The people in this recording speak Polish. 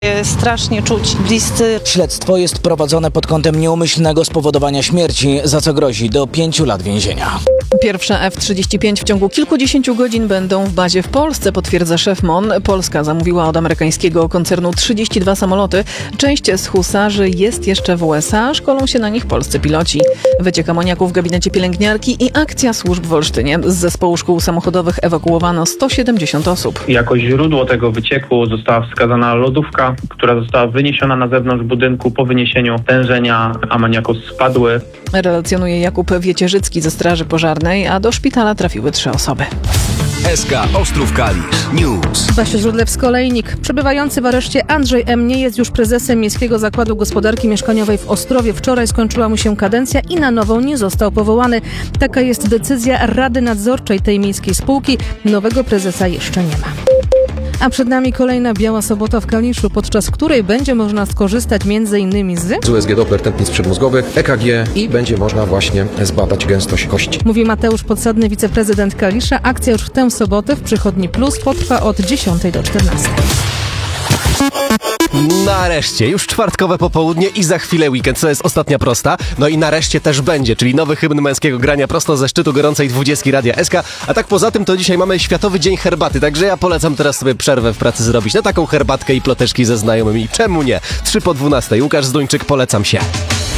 Strasznie czuć bliscy. Śledztwo jest prowadzone pod kątem nieumyślnego spowodowania śmierci, za co grozi do 5 lat więzienia. Pierwsze F-35 w ciągu kilkudziesięciu godzin będą w bazie w Polsce, potwierdza szef MON. Polska zamówiła od amerykańskiego koncernu 32 samoloty. Część z husarzy jest jeszcze w USA, szkolą się na nich polscy piloci. Wyciek amoniaku w gabinecie pielęgniarki i akcja służb w Olsztynie. Z zespołu szkół samochodowych ewakuowano 170 osób. Jako źródło tego wycieku została wskazana lodówka, która została wyniesiona na zewnątrz budynku. Po wyniesieniu tężenia amoniaku spadły. Relacjonuje Jakub Wiecierzycki ze Straży Pożarnej, a do szpitala trafiły 3 osoby. SK Ostrów Kalisz News. Basia Żurdlewsko-Olejnik. Przebywający w areszcie Andrzej M. nie jest już prezesem Miejskiego Zakładu Gospodarki Mieszkaniowej w Ostrowie. Wczoraj skończyła mu się kadencja i na nową nie został powołany. Taka jest decyzja Rady Nadzorczej tej miejskiej spółki. Nowego prezesa jeszcze nie ma. A przed nami kolejna biała sobota w Kaliszu, podczas której będzie można skorzystać m.in. z USG Doppler tętnic przedmózgowych, EKG i będzie można właśnie zbadać gęstość kości. Mówi Mateusz Podsadny, wiceprezydent Kalisza. Akcja już w tę sobotę w Przychodni Plus potrwa od 10 do 14. Nareszcie, już czwartkowe popołudnie i za chwilę weekend, co jest ostatnia prosta. No i nareszcie też będzie, czyli nowy hymn męskiego grania prosto ze szczytu gorącej 20 Radia SK. A tak poza tym to dzisiaj mamy Światowy Dzień Herbaty, także ja polecam teraz sobie przerwę w pracy zrobić na taką herbatkę i ploteczki ze znajomymi. Czemu nie? 3 po 12. Łukasz Zduńczyk, polecam się.